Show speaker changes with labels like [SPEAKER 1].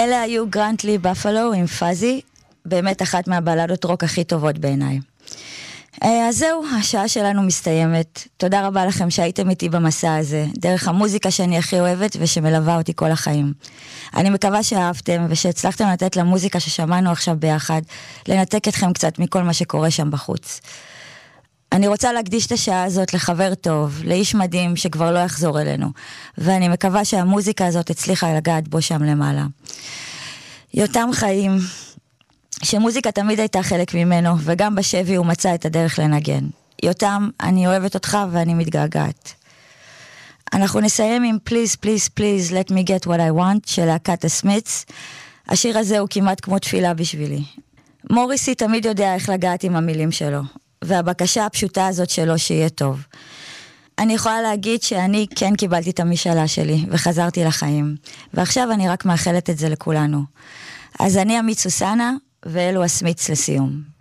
[SPEAKER 1] אלה היו גרנטלי בפלו עם פאזי, באמת אחת מהבלדות רוק הכי טובות בעיניי. אז זהו, השעה שלנו מסתיימת. תודה רבה לכם שהייתם איתי במסע הזה, דרך המוזיקה שאני הכי אוהבת ושמלווה אותי כל החיים. אני מקווה שאהבתם ושהצלחתם לתת למוזיקה ששמענו עכשיו ביחד, לנתק אתכם קצת מכל מה שקורה שם בחוץ. אני רוצה להקדיש את השעה הזאת לחבר טוב, לאיש מדהים שכבר לא יחזור אלינו, ואני מקווה שהמוזיקה הזאת הצליחה לגעת בו שם למעלה. יותם חיים, שמוזיקה תמיד הייתה חלק ממנו, וגם בשבי הוא מצא את הדרך לנגן. יותם, אני אוהבת אותך ואני מתגעגעת. אנחנו נסיים עם Please, Please, Please, Let Me Get What I Want של להקת הסמית'ס. השיר הזה הוא כמעט כמו תפילה בשבילי. מוריסי תמיד יודע איך לגעת עם המילים שלו, והבקשה הפשוטה הזאת שלו שיהיה טוב. אני יכולה להגיד שאני כן קיבלתי את המשאלה שלי, וחזרתי לחיים. ועכשיו אני רק מאחלת את זה לכולנו. אז אני עמית סוסנה, ואלו הסמית'ס לסיום.